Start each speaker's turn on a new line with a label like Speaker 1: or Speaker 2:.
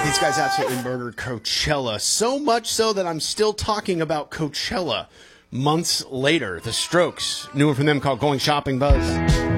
Speaker 1: These guys absolutely murdered Coachella, so much so that I'm still talking about Coachella months later. The Strokes, new one from them called Going Shopping Buzz.